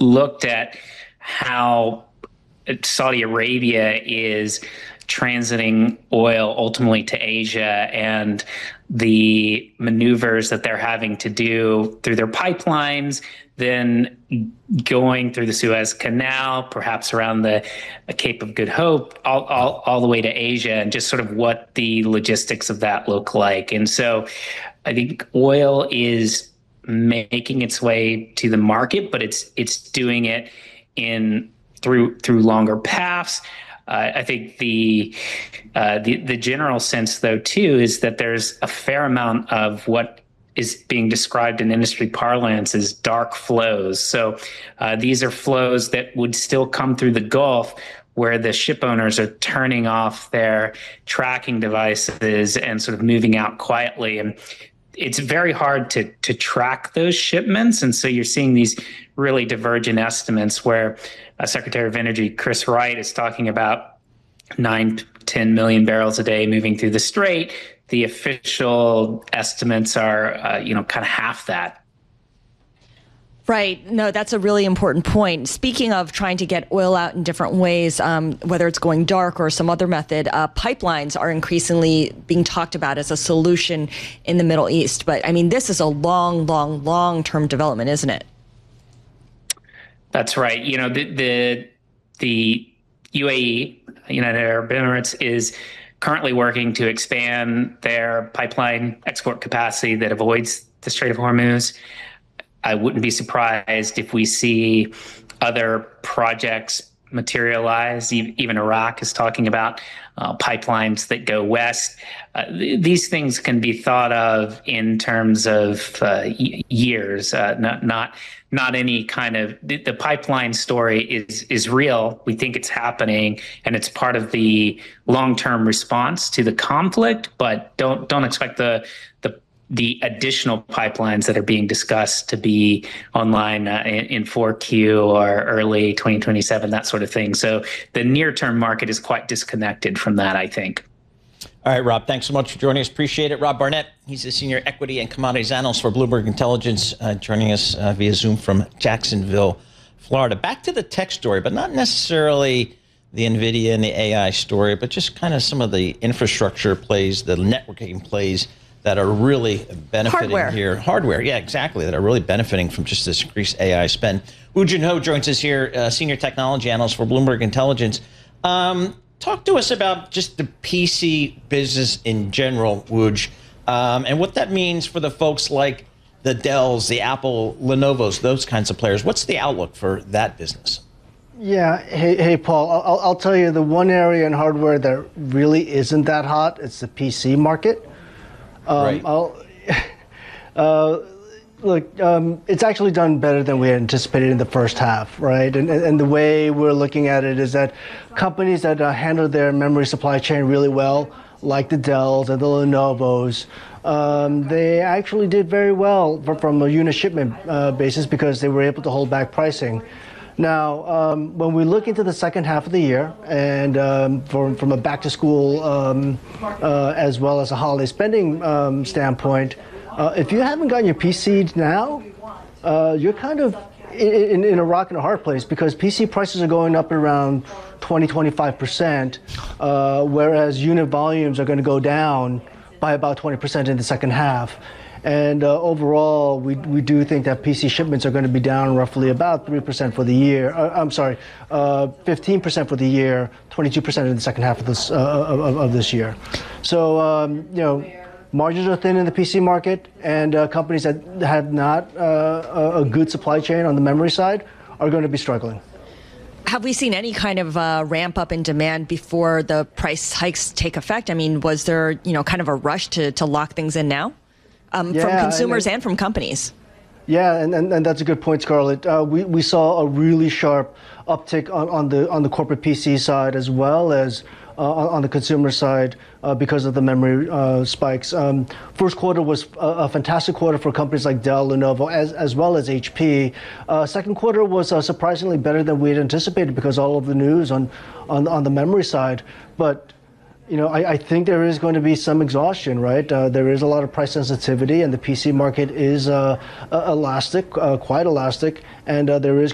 looked at how Saudi Arabia is transiting oil ultimately to Asia and the maneuvers that they're having to do through their pipelines, then going through the Suez Canal, perhaps around the Cape of Good Hope, all the way to Asia, and just sort of what the logistics of that look like. And so I think oil is making its way to the market, but it's doing it through longer paths. I think the general sense, though, too, is that there's a fair amount of what is being described in industry parlance as dark flows. So these are flows that would still come through the Gulf, where the ship owners are turning off their tracking devices and sort of moving out quietly. And it's very hard to track those shipments. And so you're seeing these really divergent estimates where Secretary of Energy Chris Wright is talking about 9 to 10 million barrels a day moving through the Strait. The official estimates are, kind of half that. Right. No, that's a really important point. Speaking of trying to get oil out in different ways, whether it's going dark or some other method, pipelines are increasingly being talked about as a solution in the Middle East. But I mean, this is a long-term development, isn't it? That's right. You know, the UAE, United Arab Emirates, is currently working to expand their pipeline export capacity that avoids the Strait of Hormuz. I wouldn't be surprised if we see other projects materialize. Even Iraq is talking about pipelines that go west. These things can be thought of in terms of years, not any kind of. The pipeline story is real. We think it's happening, and it's part of the long-term response to the conflict. But don't expect the additional pipelines that are being discussed to be online in 4Q or early 2027, that sort of thing. So the near-term market is quite disconnected from that, I think. All right, Rob, thanks so much for joining us. Appreciate it. Rob Barnett, he's a senior equity and commodities analyst for Bloomberg Intelligence, joining us via Zoom from Jacksonville, Florida. Back to the tech story, but not necessarily the NVIDIA and the AI story, but just kind of some of the infrastructure plays, the networking plays that are really benefiting here. Hardware, yeah, exactly, that are really benefiting from just this increased AI spend. Woo Jin Ho joins us here, senior technology analyst for Bloomberg Intelligence. Talk to us about just the PC business in general, Wooj, and what that means for the folks like the Dells, the Apple, Lenovo's, those kinds of players. What's the outlook for that business? Yeah, hey, Paul, I'll tell you the one area in hardware that really isn't that hot, it's the PC market. Right. Look, it's actually done better than we had anticipated in the first half, right? And the way we're looking at it is that companies that handle their memory supply chain really well, like the Dells and the Lenovo's, they actually did very well from a unit shipment basis because they were able to hold back pricing. Now, when we look into the second half of the year, and from a back-to-school as well as a holiday spending standpoint, if you haven't gotten your PC now, you're kind of in a rock and a hard place because PC prices are going up around 20-25%, whereas unit volumes are going to go down by about 20% in the second half. And overall, we do think that PC shipments are going to be down roughly about 3% for the year. 15% for the year, 22% in the second half of this year. So, margins are thin in the PC market, and companies that have not a good supply chain on the memory side are going to be struggling. Have we seen any kind of ramp up in demand before the price hikes take effect? I mean, was there, kind of a rush to lock things in now? From consumers and from companies. Yeah, and that's a good point, Scarlett. We saw a really sharp uptick on the corporate PC side as well as on the consumer side because of the memory spikes. First quarter was a fantastic quarter for companies like Dell, Lenovo, as well as HP. Second quarter was surprisingly better than we had anticipated because all of the news on the memory side. But I think there is going to be some exhaustion, right? There is a lot of price sensitivity, and the PC market is elastic, quite elastic, and there is